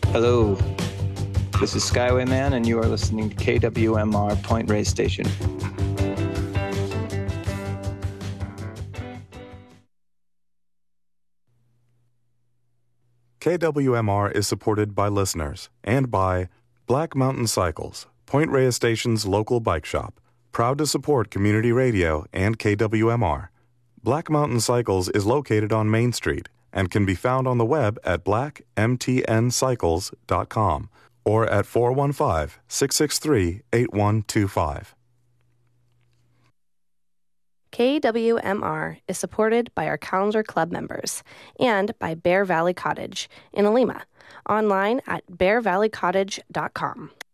Hello, this is Skywayman, and you are listening to KWMR Point Reyes Station. KWMR is supported by listeners and by Black Mountain Cycles, Point Reyes Station's local bike shop, proud to support community radio and KWMR. Black Mountain Cycles is located on Main Street and can be found on the web at blackmtncycles.com or at 415-663-8125. KWMR is supported by our Calendar Club members and by Bear Valley Cottage in Alima, online at bearvalleycottage.com.